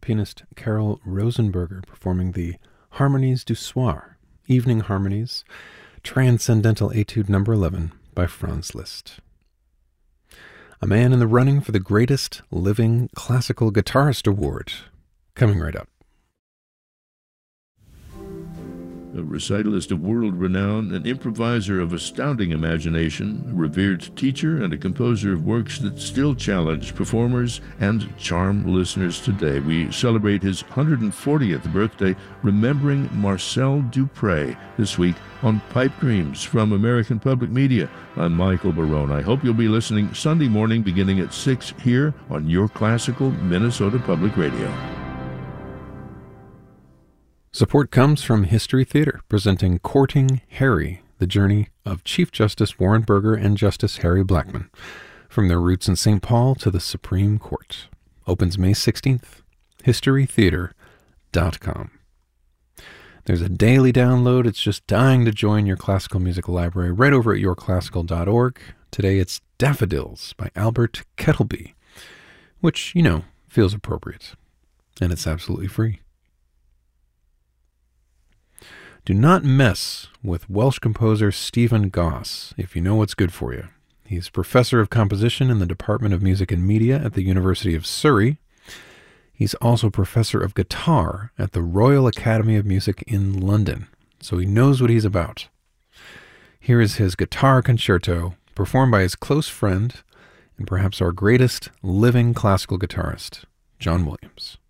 pianist Carol Rosenberger performing the Harmonies du Soir, Evening Harmonies, Transcendental Etude No. 11 by Franz Liszt. A man in the running for the greatest living classical guitarist award, coming right up. A recitalist of world renown, an improviser of astounding imagination, a revered teacher, and a composer of works that still challenge performers and charm listeners today. We celebrate his 140th birthday, remembering Marcel Dupré, this week on Pipe Dreams from American Public Media. I'm Michael Barone. I hope you'll be listening Sunday morning beginning at 6 here on your classical Minnesota Public Radio. Support comes from History Theater, presenting Courting Harry, the journey of Chief Justice Warren Burger and Justice Harry Blackmun, from their roots in St. Paul to the Supreme Court. Opens May 16th. HistoryTheater.com. There's a daily download. It's just dying to join your classical music library right over at yourclassical.org. Today it's Daffodils by Albert Kettleby, which, feels appropriate. And it's absolutely free. Do not mess with Welsh composer Stephen Goss if you know what's good for you. He's professor of composition in the Department of Music and Media at the University of Surrey. He's also professor of guitar at the Royal Academy of Music in London, so he knows what he's about. Here is his guitar concerto, performed by his close friend and perhaps our greatest living classical guitarist, John Williams.